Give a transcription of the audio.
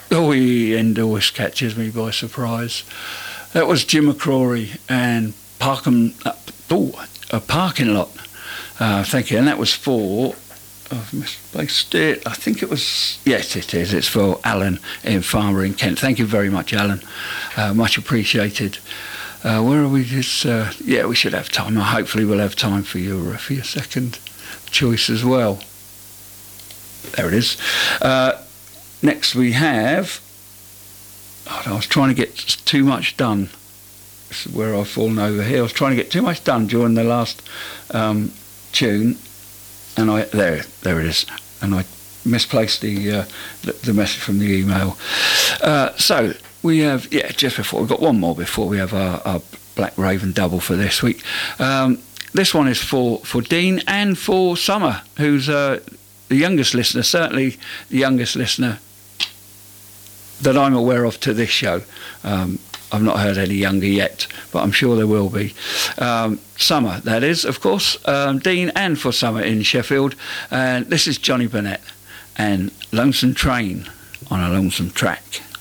Oh, he end always catches me by surprise. That was Jim McCrory and a parking lot. Thank you. And that was for, I've misplaced it. I think it was, yes, it is. It's for Alan in Farmer in Kent. Thank you very much, Alan. Much appreciated. Where are we? Yeah, we should have time. Hopefully we'll have time for your second choice as well. There it is. Next we have, I was trying to get too much done. This is where I've fallen over here. I was trying to get too much done during the last tune, and there it is, and I misplaced the message from the email. So we have, just before, we've got one more before we have our Black Raven double for this week. This one is for Dean and for Summer, who's the youngest listener, certainly the youngest listener that I'm aware of to this show. I've not heard any younger yet, but I'm sure there will be. Summer, that is, of course. Dean and for Summer in Sheffield. And this is Johnny Burnett and Lonesome Train on a Lonesome Track.